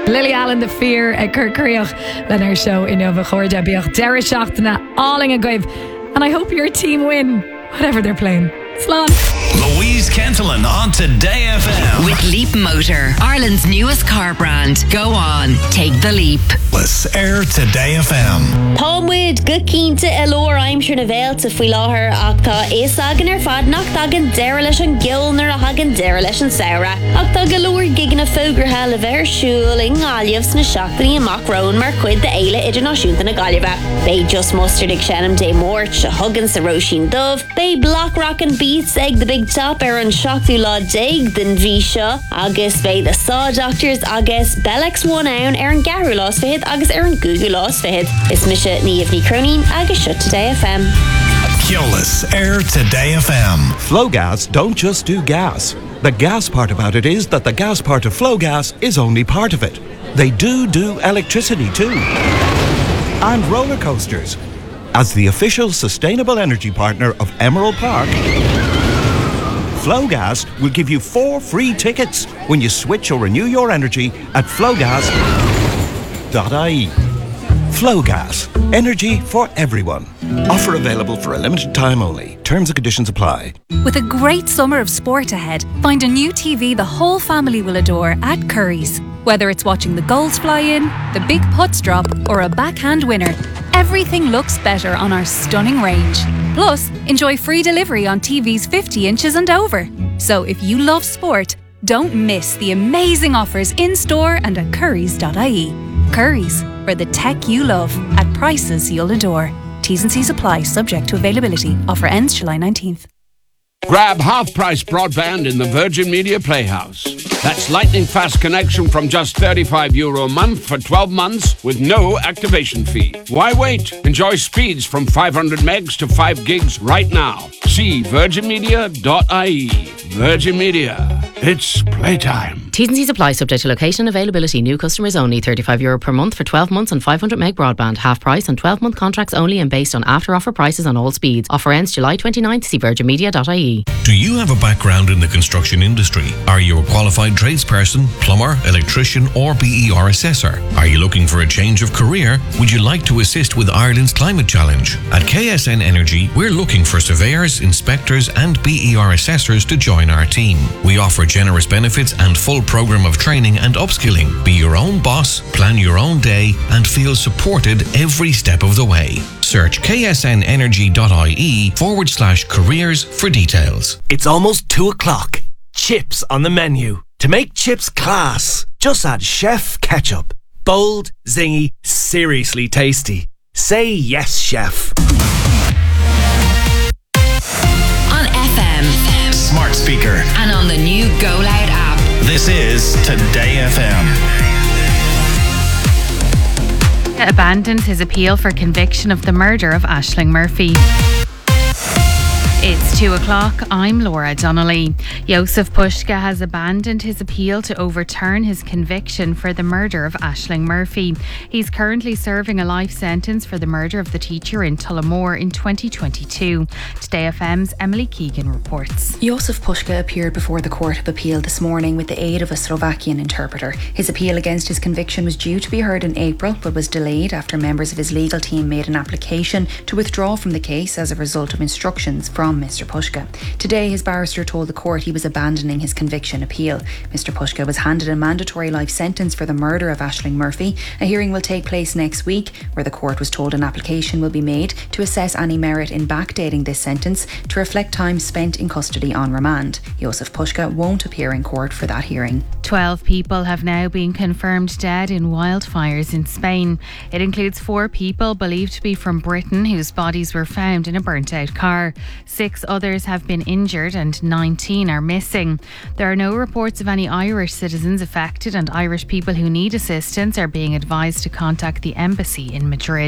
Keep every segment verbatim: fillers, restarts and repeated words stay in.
Lily Allen, The Fear, uh, Cur Currioch, Leonard Show in Nova Chorda, Bioch, Dara Shachtana, Alling and Gaib. And I hope your team win, whatever they're playing. Slán. Louise Kentelan on Today F M. With Leap Motor, Ireland's newest car brand. Go on, take the leap. Let's air Today F M. Palmwood, good keen to Elor, I'm sure Navel to Filaher, Octa, Isagan or Fad, Noctagan, Derelish and Gilner, Hagan, Derelish and Sarah, Octa Galore, Gigan of Foger, Halaver, Shuling, Olives, Nashakri, and Macron, Marquid, the Ayla, Idinoshun, and a Galiva. They just mustered Shannon Day Morch, Huggins, the Roshin Dove, they block rock and beats, egg the big top, Aaron Shaktu La Dig, then Visha, August Bay the Saw Doctors, August Bellex one own, Aaron Garu lost for hit, August Aaron Google lost for hit. It's Misha Niamh Ní Cronin, August Shut Today F M. Keolis, air Today F M. Flowgas don't just do gas. The gas part about it is that the gas part of Flowgas is only part of it. They do do electricity too. And roller coasters. As the official sustainable energy partner of Emerald Park, Flowgas will give you four free tickets when you switch or renew your energy at flowgas dot I E. Flowgas, energy for everyone. Offer available for a limited time only. Terms and conditions apply. With a great summer of sport ahead, find a new T V the whole family will adore at Curry's. Whether it's watching the goals fly in, the big putts drop, or a backhand winner, everything looks better on our stunning range. Plus, enjoy free delivery on T Vs fifty inches and over. So if you love sport, don't miss the amazing offers in-store and at currys dot I E. Curry's, for the tech you love, at prices you'll adore. T's and C's apply, subject to availability. Offer ends July nineteenth. Grab half-price broadband in the Virgin Media Playhouse. That's lightning fast connection from just thirty-five euro a month for twelve months with no activation fee. Why wait? Enjoy speeds from five hundred megs to five gigs right now. See virgin media dot I E. Virgin Media. It's playtime. T's and C's apply, subject to location and availability. New customers only. thirty-five euro per month for twelve months and five hundred meg broadband. Half price on twelve month contracts only and based on after offer prices on all speeds. Offer ends July twenty-ninth. See virgin media dot I E. Do you have a background in the construction industry? Are you a qualified tradesperson, plumber, electrician or B E R assessor? Are you looking for a change of career? Would you like to assist with Ireland's climate challenge? At K S N Energy, we're looking for surveyors, inspectors and B E R assessors to join our team. We offer generous benefits and full programme of training and upskilling. Be your own boss, plan your own day and feel supported every step of the way. Search K S N energy dot I E forward slash careers for details. It's almost two o'clock. Chips on the menu. To make chips class, just add Chef Ketchup. Bold, zingy, seriously tasty. Say yes, chef. On F M, Smart speaker, and on the new Go Loud app. this is Today F M. Abandoned his appeal for conviction of the murder of Aisling Murphy. It's two o'clock. I'm Laura Donnelly. Jozef Puska has abandoned his appeal to overturn his conviction for the murder of Aisling Murphy. He's currently serving a life sentence for the murder of the teacher in Tullamore in twenty twenty-two. Today F M's Emily Keegan reports. Jozef Puska appeared before the Court of Appeal this morning with the aid of a Slovakian interpreter. His appeal against his conviction was due to be heard in April, but was delayed after members of his legal team made an application to withdraw from the case as a result of instructions from Mister Puska. Today, his barrister told the court he was abandoning his conviction appeal. Mister Puska was handed a mandatory life sentence for the murder of Aisling Murphy. A hearing will take place next week, where the court was told an application will be made to assess any merit in backdating this sentence to reflect time spent in custody on remand. Jozef Puska won't appear in court for that hearing. Twelve people have now been confirmed dead in wildfires in Spain. It includes four people believed to be from Britain whose bodies were found in a burnt-out car. Six others have been injured and nineteen are missing. There are no reports of any Irish citizens affected, and Irish people who need assistance are being advised to contact the embassy in Madrid.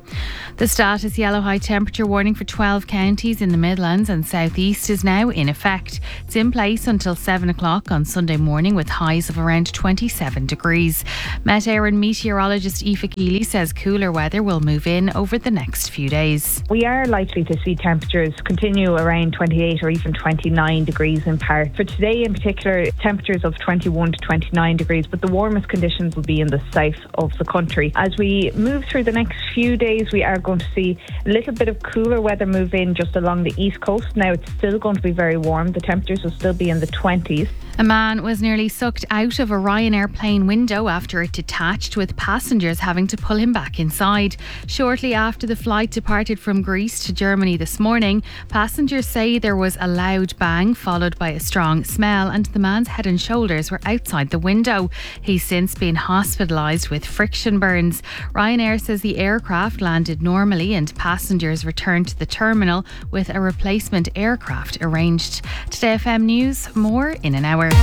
The status yellow high temperature warning for twelve counties in the Midlands and South East is now in effect. It's in place until seven o'clock on Sunday morning with highs of around twenty-seven degrees. Met Éireann meteorologist Aoife Keeley says cooler weather will move in over the next few days. We are likely to see temperatures continue around twenty-eight or even twenty-nine degrees in parts. For today in particular, temperatures of twenty-one to twenty-nine degrees, but the warmest conditions will be in the south of the country. As we move through the next few days, we are going to see a little bit of cooler weather move in just along the east coast. Now it's still going to be very warm. The temperatures will still be in the twenties. A man was nearly sucked out of a Ryanair plane window after it detached, with passengers having to pull him back inside. Shortly after the flight departed from Greece to Germany this morning, passengers say there was a loud bang followed by a strong smell, and the man's head and shoulders were outside the window. He's since been hospitalised with friction burns. Ryanair says the aircraft landed normally and passengers returned to the terminal with a replacement aircraft arranged. Today F M News, more in an hour.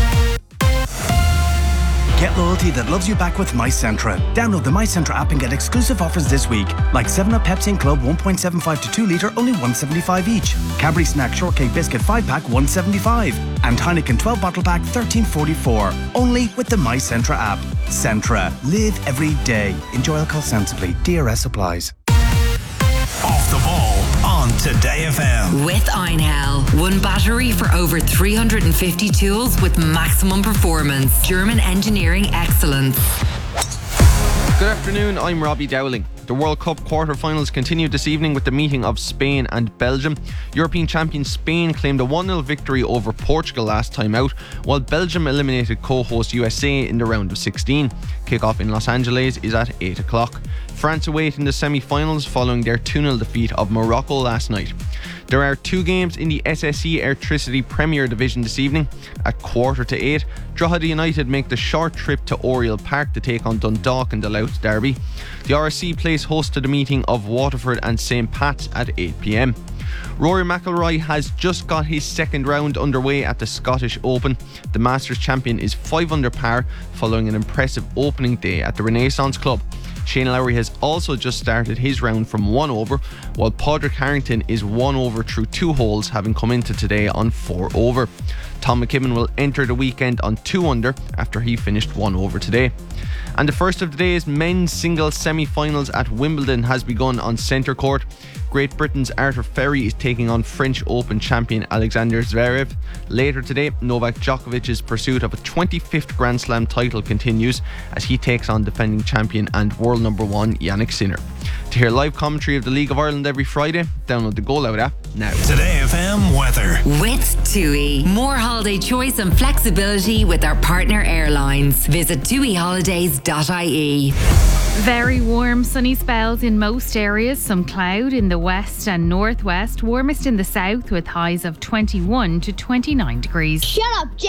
Get loyalty that loves you back with MyCentra. Download the MyCentra app and get exclusive offers this week, like seven up Pepsi and Club one point seven five to two litre, only one seventy-five each. Cadbury Snack Shortcake Biscuit five pack, one seventy-five. And Heineken twelve bottle pack, thirteen forty-four. Only with the MyCentra app. Centra. Live every day. Enjoy alcohol sensibly. D R S applies. Off the ball on Today F M. With Einhell. One battery for over three hundred fifty tools with maximum performance. German engineering excellence. Good afternoon, I'm Robbie Dowling. The World Cup quarter-finals continued this evening with the meeting of Spain and Belgium. European champion Spain claimed a one nil victory over Portugal last time out, while Belgium eliminated co-host U S A in the round of sixteen. Kick-off in Los Angeles is at eight o'clock. France await in the semi-finals following their two nil defeat of Morocco last night. There are two games in the S S E Airtricity Premier Division this evening. At quarter to eight, Drogheda United make the short trip to Oriel Park to take on Dundalk in the Louth Derby. The R S C plays host to the meeting of Waterford and Saint Pat's at eight p m. Rory McIlroy has just got his second round underway at the Scottish Open. The Masters champion is five under par following an impressive opening day at the Renaissance Club. Shane Lowry has also just started his round from one over, while Padraig Harrington is one over through two holes, having come into today on four over. Tom McKibben will enter the weekend on two under after he finished one over today. And the first of today's men's singles semi-finals at Wimbledon has begun on centre court. Great Britain's Arthur Ferry is taking on French Open champion Alexander Zverev. Later today, Novak Djokovic's pursuit of a twenty-fifth Grand Slam title continues as he takes on defending champion and world number one Yannick Sinner. To hear live commentary of the League of Ireland every Friday, download the Go Loud app now. Today F M weather. With TUI. More holiday choice and flexibility with our partner airlines. Visit tui holidays dot I E. Very warm, sunny spells in most areas, some cloud in the west and northwest, warmest in the south with highs of twenty-one to twenty-nine degrees. Shut up, Jay!